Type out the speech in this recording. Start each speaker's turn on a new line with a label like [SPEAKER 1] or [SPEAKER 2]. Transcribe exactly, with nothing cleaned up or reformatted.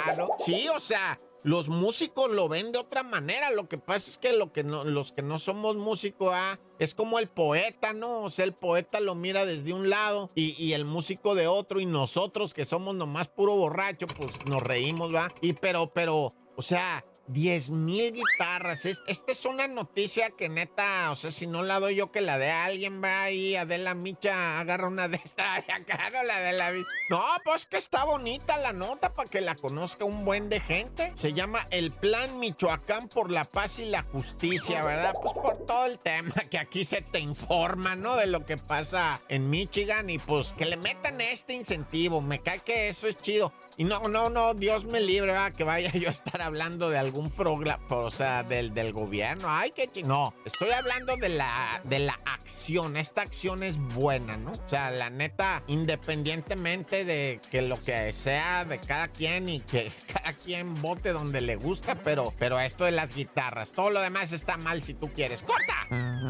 [SPEAKER 1] ¿no? Sí, o sea, los músicos lo ven de otra manera. Lo que pasa es que, lo que no, los que no somos músicos, ah, es como el poeta, ¿no? O sea, el poeta lo mira desde un lado y, y el músico de otro, y nosotros que somos nomás puro borracho, pues nos reímos, ¿va? Y pero, pero, o sea, diez mil guitarras. Es, esta es una noticia que neta, o sea, si no la doy yo, que la dé a alguien, va ahí, Adela Micha, agarra una de estas, acá no la de la... No, pues que está bonita la nota para que la conozca un buen de gente. Se llama el Plan Michoacán por la Paz y la Justicia, ¿verdad? Pues por todo el tema que aquí se te informa, ¿no? De lo que pasa en Michigan, y pues que le metan este incentivo. Me cae que eso es chido. Y no, no, no, Dios me libre, ¿verdad? Que vaya yo a estar hablando de algún programa, o sea, del, del gobierno. Ay, qué ching... No, estoy hablando de la, de la acción. Esta acción es buena, ¿no? O sea, la neta, independientemente de que lo que sea de cada quien y que cada quien vote donde le gusta, pero, pero esto de las guitarras, todo lo demás está mal si tú quieres. ¡Corta!